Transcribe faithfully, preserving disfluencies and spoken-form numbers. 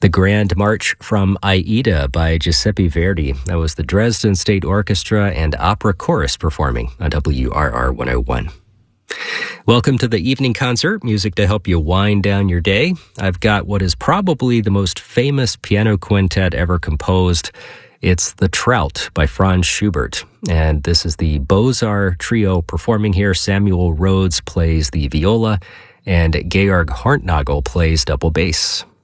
The Grand March from Aida by Giuseppe Verdi. That was the Dresden State Orchestra and Opera Chorus performing on W R R one oh one. Welcome to the evening concert, music to help you wind down your day. I've got what is probably the most famous piano quintet ever composed. It's The Trout by Franz Schubert, and this is the Beaux-Arts trio performing here. Samuel Rhodes plays the viola, and Georg Horntnagel plays double bass.